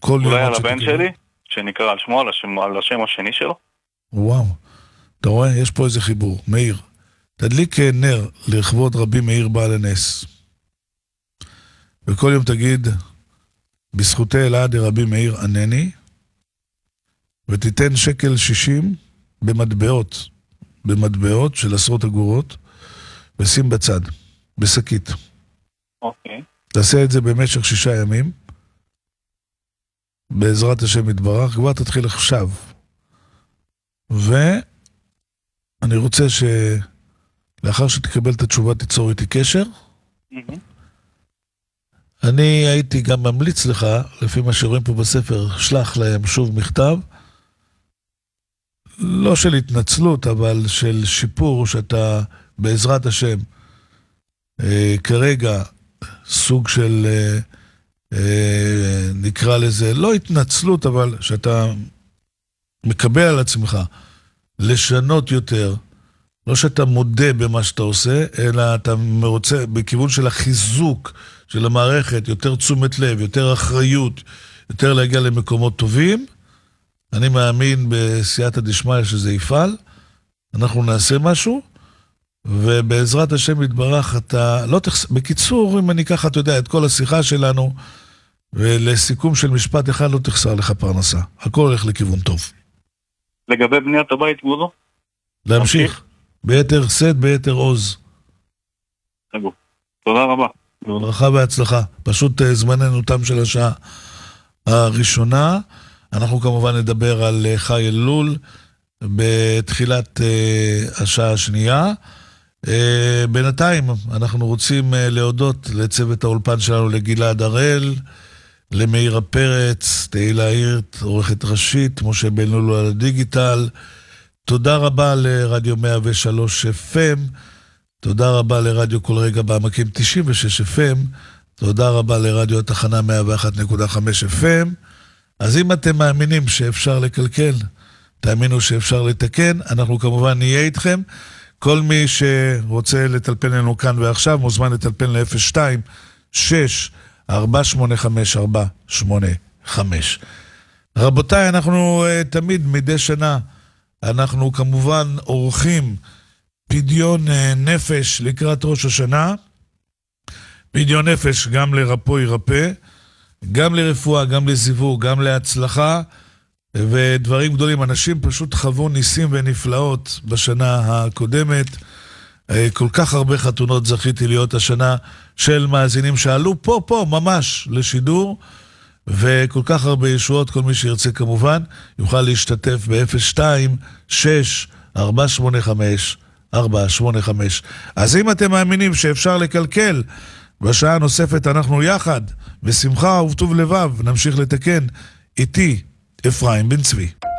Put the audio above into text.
כל יום. אולי על הבן שלי, שנקרא על שמו, על השם השני שלו. וואו, אתה רואה? יש פה איזה חיבור. מאיר, תדליק נר לכבוד רבי מאיר בעל הנס. וכל יום תגיד, בזכותי אלעד דרבי מאיר ענני, ותיתן שקל 60 במטבעות של 10 אגורות, ושים בצד, בשקית. אוקיי. תעשה את זה במשך 6 ימים, בעזרת השם יתברך, כבר תתחיל עכשיו. ואני רוצה לאחר שתקבל את התשובה תיצור איתי קשר. אני הייתי גם ממליץ לך, לפי מה שרואים פה בספר, שלח להם שוב מכתב, לא של התנצלות, אבל של שיפור, שאתה בעזרת השם, כרגע סוג של, נקרא לזה, לא התנצלות, אבל שאתה מקבל על עצמך לשנות יותר, לא שאתה מודה במה שאתה עושה, אלא אתה רוצה בכיוון של החיזוק של המערכת, יותר תשומת לב, יותר אחריות, יותר להגיע למקומות טובים. אני מאמין בסייעתא דשמיא שזה יפעל, אנחנו נעשה משהו, ובעזרת השם יתברך אתה, לא בקיצור, אם אני ככה, אתה יודע, את כל השיחה שלנו, ולסיכום של משפט אחד לא תחסר לך פרנסה. הכל הולך לכיוון טוב. לגבי בניית הבית, כבודו? להמשיך. ביתר שאת, ביתר עוז. סגור. תודה רבה. ברכה והצלחה. פשוט זמננו תם של השעה הראשונה. אנחנו כמובן נדבר על חי אלול בתחילת השעה השנייה. בינתיים אנחנו רוצים להודות לצוות האולפן שלנו, לגלעד הראל, למאיר הפרץ, תהילה הירט, עורכת ראשית, משה בן לולו על הדיגיטל. תודה רבה לרדיו 103 FM, תודה רבה לרדיו כל רגע בעמקים 96 FM, תודה רבה לרדיו התחנה 101.5 FM. אז אם אתם מאמינים שאפשר לקלקל, תאמינו שאפשר לתקן, אנחנו כמובן נהיה איתכם. כל מי שרוצה לטלפן לנו כאן ועכשיו, מוזמן לטלפן ל-026-485-485. רבותיי, אנחנו תמיד מדי שנה, אנחנו כמובן עורכים פדיון נפש לקראת ראש השנה, פדיון נפש גם לרפוא ירפא, גם לרפואה, גם לזיווג, גם להצלחה, ודברים גדולים. אנשים פשוט חוו ניסים ונפלאות בשנה הקודמת. כל כך הרבה חתונות זכיתי להיות השנה של מאזינים שעלו פה ממש לשידור, וכל כך הרבה ישועות. כל מי שירצה כמובן יוכל להשתתף ב-026-485-485. אז אם אתם מאמינים שאפשר לקלקל, בשעה נוספת אנחנו יחד, בשמחה ובטוב לבב, נמשיך לתקן. איתי אפרים בן צבי.